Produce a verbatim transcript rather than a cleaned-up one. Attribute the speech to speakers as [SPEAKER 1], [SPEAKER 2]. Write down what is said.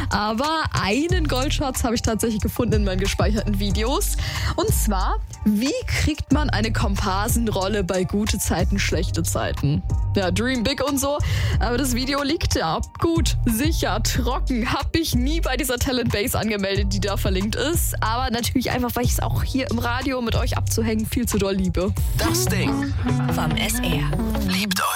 [SPEAKER 1] Aber einen Goldschatz habe ich tatsächlich gefunden in meinen gespeicherten Videos. Und zwar, wie kriegt man eine Komparsenrolle bei gute Zeiten, schlechte Zeiten? Ja, Dream Big und so, aber das Video liegt ja gut, sicher, trocken. Hab ich nie bei dieser Talent Base angemeldet, die da verlinkt ist. Aber natürlich einfach, weil ich es auch hier im Radio mit euch abzuhängen viel zu doll liebe.
[SPEAKER 2] Das Ding
[SPEAKER 3] vom S R.
[SPEAKER 2] liebt euch.